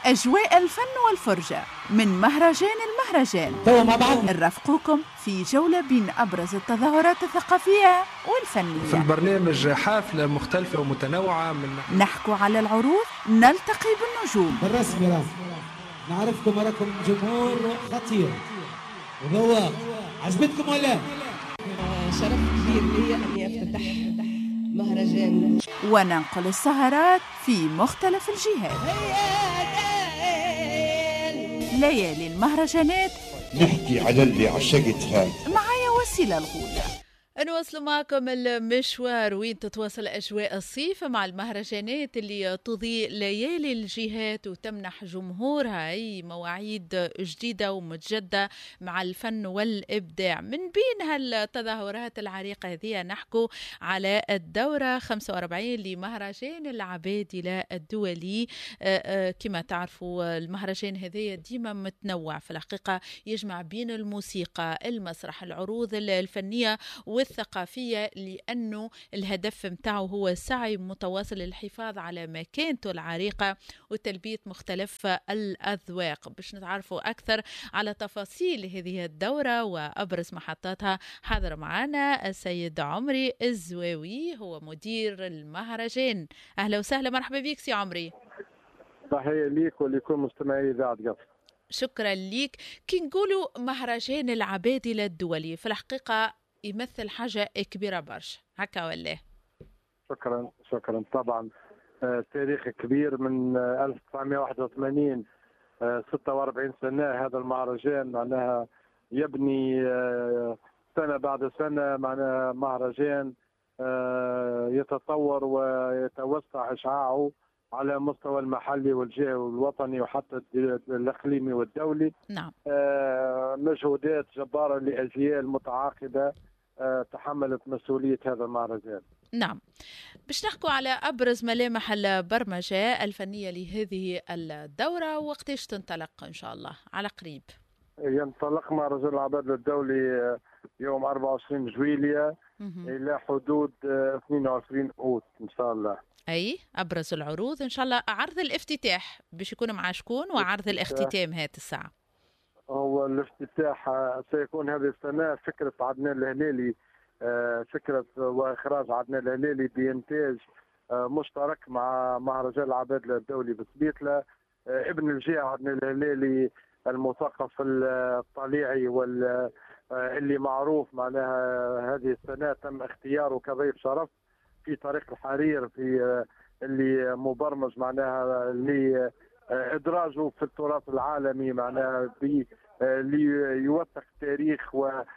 أجواء الفن والفرجة من مهرجان المهرجان. توا مع بعض نرافقوكم في جولة بين أبرز التظاهرات الثقافية والفنية. في البرنامج حافلة مختلفة ومتنوعة نحكو على العروض، نلتقي بالنجوم. بالرسمي نعرفكم راكم جمهور خطير وذواق. عجبتكم ولا؟ شرف كبير لي أني أفتتح مهرجان وننقل السهرات في مختلف الجهات. ليالي المهرجانات نحكي على اللي عشقتها. معايا وسيلة الغولة. نواصل معكم المشوار وين تتواصل أجواء الصيف مع المهرجانات اللي تضيء ليالي الجهات وتمنح جمهورها أي مواعيد جديدة ومتجدة مع الفن والإبداع. من بين هالتظاهرات العريقة هذه نحكو على الدورة 45 لمهرجان العبادلة الدولي. كما تعرفوا المهرجان هذا ديما متنوع في الحقيقة، يجمع بين الموسيقى، المسرح، العروض الفنية والثقافية، لأنه الهدف متاعه هو السعي متواصل للحفاظ على مكانته العريقة وتلبية مختلف الأذواق. باش نتعرفوا أكثر على تفاصيل هذه الدورة وأبرز محطاتها حاضر معنا السيد عمري الزواوي، هو مدير المهرجان. أهلا وسهلا، مرحبا بك سي عمري. تحية ليك ولكل مستمعي إذاعة قطر. شكرا ليك. كي نقولوا مهرجان العبادلة الدولي في الحقيقة يمثل حاجة كبيرة برشا، هكا ولا؟ شكرا طبعا. تاريخ كبير من 1981، 46 سنة هذا المهرجان معناها يبني سنة بعد سنة، معناها مهرجان يتطور ويتوسع إشعاعه على مستوى المحلي والجهوي والوطني وحتى الإقليمي والدولي. نعم. مجهودات جبارة لأجيال متعاقبة تحملت مسؤولية هذا المهرجان. نعم. باش نحكوا على أبرز ملامح البرمجة الفنية لهذه الدورة، وقتاش تنطلق إن شاء الله؟ على قريب. ينطلق مهرجان العبادلة الدولي يوم 24 جويلية إلى حدود 22 أوت إن شاء الله. أي أبرز العروض إن شاء الله. عرض الافتتاح باش يكون مع شكون، وعرض الاختتام هات الساعة؟ هو الافتتاح سيكون هذه السنة فكرة عدنان الهلالي، فكرة وإخراج عدنان الهلالي بإنتاج مشترك مع مهرجان العبادلة الدولي بسبيتلة. ابن الجهة عدنان الهلالي المثقف الطليعي واللي معروف معناها هذه السنة تم اختياره كضيف شرف في طريق الحرير، في اللي مبرمج معناها لإدراجه في التراث العالمي، معناها ليوثق تاريخ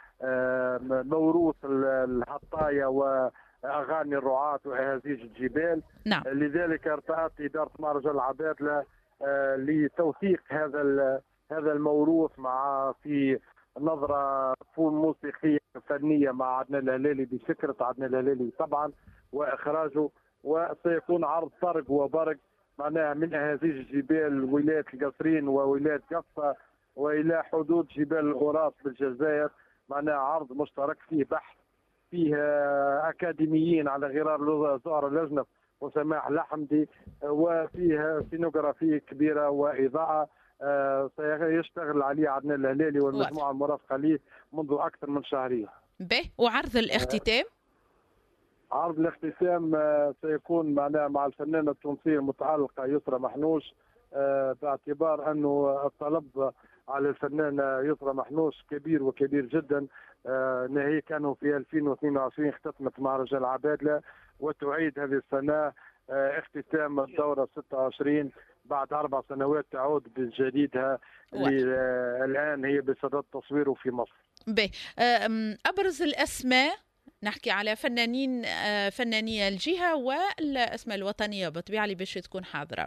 وموروث الحطايا وأغاني الرعاة وأهازيج الجبال. نعم. لذلك ارتأت إدارة مهرجان العبادلة لتوثيق هذا الموروث مع في نظرة موسيقية فنية مع عدنان الهلالي بفكرة عدنان الهلالي طبعا وإخراجه. وسيكون عرض طرق وبرق معناها من أهازيج الجبال ولاية القصرين وولاية قصة وإلى حدود جبال الغراس بالجزائر، معناها عرض مشترك فيه بحث، فيه أكاديميين على غرار زهر الأجنب وسماح لحمدي، وفيه سينوغرافية كبيرة وإضاءة سيشتغل عليه عدنان الهلالي والمجموعة المرافقة ليه منذ أكثر من شهرين. به. وعرض الاختتام؟ عرض الاختتام سيكون مع الفنانة التونسية المتألقة يسرى محنوش، باعتبار أنه الطلب على الفنانة يسرى محنوش كبير وكبير جدا، ناهيك أنه في 2022 اختتمت مهرجان العبادلة وتعيد هذه السنة اختتام الدورة 26 بعد 4 سنوات تعود بجديدها اللي الآن هي بصدد تصويره في مصر. به. أبرز الأسماء نحكي على فنانية الجهة والأسماء الوطنية بالطبيعة اللي باش تكون حاضرة.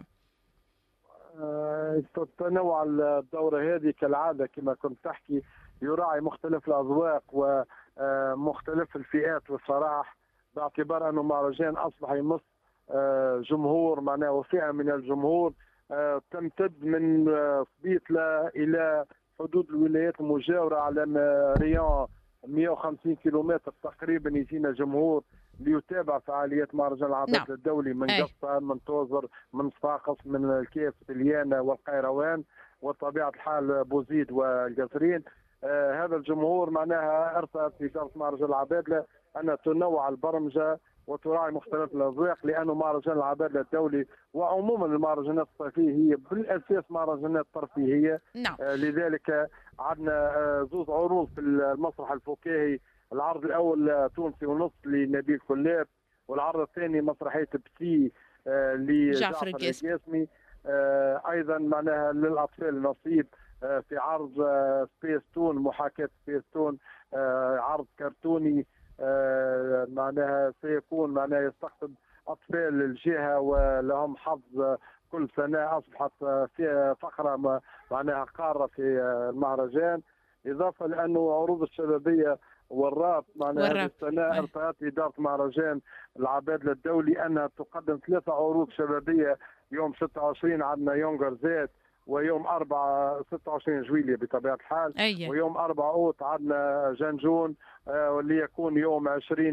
تنوع الدورة هذه كالعادة كما كنت تحكي يراعي مختلف الأذواق ومختلف الفئات والصراح، باعتبار أنه مهرجان أصبح يمس جمهور معناه وفئة من الجمهور تمتد من بيتلة إلى حدود الولايات المجاورة على ريان 150 كيلومتر تقريبا. يجينا جمهور ليتابع فعاليات مهرجان العباد نعم. الدولي من قصة، من توزر، من صفاقس، من الكيف، اليانة والقيروان وطبيعة الحال بوزيد والقصرين. هذا الجمهور معناها ارتأت في إدارة مهرجان العبادلة أن تنوع البرمجة وتراعي مختلف الأذواق، لأنه مهرجان العبادلة الدولي وعموما المهرجانات الصيفية هي بالأساس مهرجانات ترفيهية. نعم. لذلك عندنا زوز عروض في المسرح الفكاهي، العرض الأول تونسي ونص لنبيل كلاب، والعرض الثاني مسرحية بسي لجعفر القاسمي. أيضا معناها للأطفال نصيب في عرض سبيس تون، محاكاة سبيس تون، عرض كرتوني معناها سيكون معناها يستقطب أطفال الجهة ولهم حظ كل سنة، أصبحت فيها فقرة معناها قارة في المهرجان. إضافة لأنه عروض الشبابية والراب معناها هذه السنة ارتأت إدارة مهرجان العبادلة الدولي أنها تقدم 3 عروض شبابية. يوم 26 عندنا يونغر زيت، ويوم 4 26 جويلية بطبيعة الحال، ويوم 4 أوت عندنا جنجون، واللي يكون يوم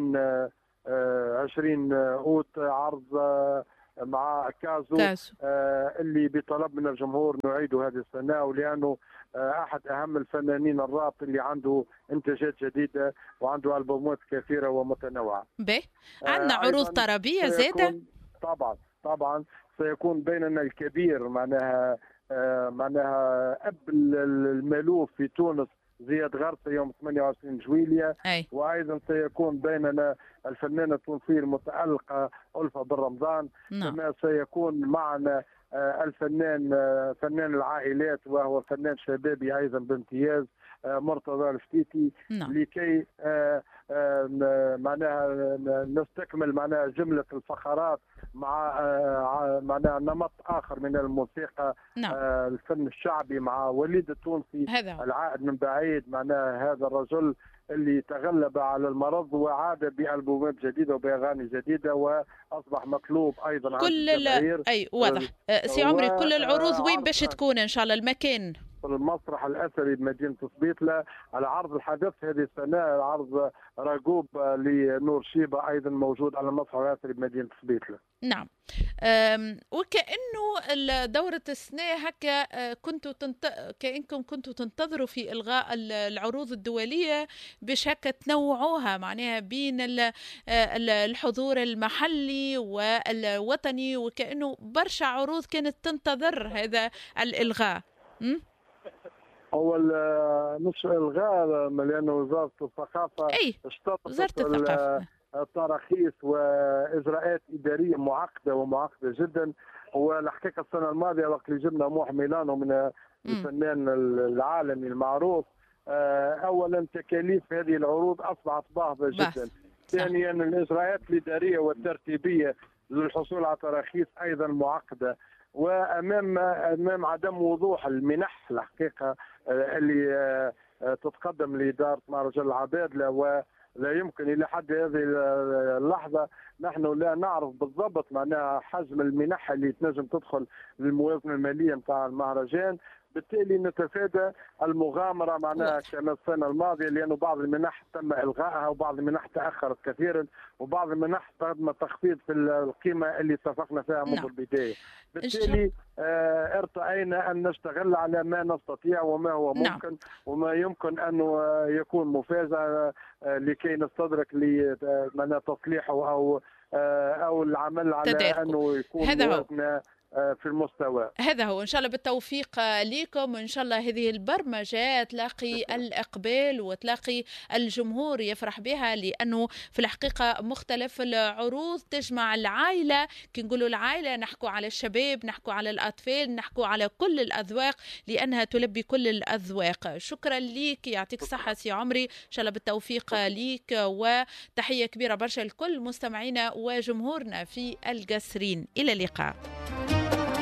20 أوت عرض مع كازو. اللي بطلب من الجمهور نعيده هذه السنة، ولأنه أحد أهم الفنانين الراب اللي عنده إنتاجات جديدة وعنده ألبومات كثيرة ومتنوعة. عندنا عروض طربية زادة طبعا سيكون بيننا الكبير معناها أب المألوف في تونس زياد غرسة يوم 28 جويلية. وأيضا سيكون بيننا الفنانة التونسية المتألقة ألفة بن رمضان. كما سيكون معنا فنان العائلات وهو فنان شبابي أيضا بامتياز مرتضى الفتيتي. لكي معناها نستكمل معناها جملة الفقرات مع معناها نمط آخر من الموسيقى. الفن الشعبي مع وليد التونسي العائد من بعيد، معناها هذا الرجل اللي تغلب على المرض وعاد بألبومات جديدة وبأغاني جديدة وأصبح مطلوب أيضا كل واضح. سي عمري، كل العروض وين باش تكون إن شاء الله المكان؟ في المسرح الأثري بمدينة سبيطلة. العرض الحدث هذه السنة عرض راجوب لنور شيبة أيضا موجود على المسرح الأثري بمدينة سبيطلة. نعم. وكأنه دورة السنة هكا كأنكم كنتوا تنتظروا في إلغاء العروض الدولية باش هكا تنوعوها معناها بين الحضور المحلي والوطني، وكأنه برشا عروض كانت تنتظر هذا الإلغاء. هو مش إلغاء، لأن وزارة الثقافة اشترطت التراخيص وإجراءات إدارية معقدة جدا. والحقيقة السنة الماضية وقت اللي جبنا موح ميلانو من الفنان العالمي المعروف، أولا تكاليف هذه العروض أصبحت باهظة جدا. ثانيا الإجراءات الإدارية والترتيبية للحصول على تراخيص أيضا معقدة. وأمام عدم وضوح المنح الحقيقة اللي تتقدم لإدارة مهرجان العبادلة، ولا يمكن إلى حد هذه اللحظة نحن لا نعرف بالضبط معناها حجم المنح اللي تنجم تدخل للموازنة المالية نتاع المهرجان. بالتالي نتفادى المغامرة معناها كما السنة الماضية، لأنه بعض المنح تم إلغائها وبعض المنح تأخرت كثيرا وبعض المنح تم تخفيض في القيمة اللي اتفقنا فيها منذ البداية. بالتالي ارتأينا أن نشتغل على ما نستطيع وما هو ممكن وما يمكن أنه يكون مفاجأة لكي نستدرك تصليحه أو العمل على أنه يكون موازنة في المستوى. هذا هو. إن شاء الله بالتوفيق لكم، وإن شاء الله هذه البرمجة تلاقي الإقبال وتلاقي الجمهور يفرح بها، لأنه في الحقيقة مختلف العروض تجمع العائلة. كي نقولوا العائلة نحكوا على الشباب، نحكوا على الأطفال، نحكوا على كل الأذواق، لأنها تلبي كل الأذواق. شكرا ليك، يعطيك الصحة سي عمري، إن شاء الله بالتوفيق ليك، وتحية كبيرة برشا لكل مستمعينا وجمهورنا في القصرين. إلى اللقاء.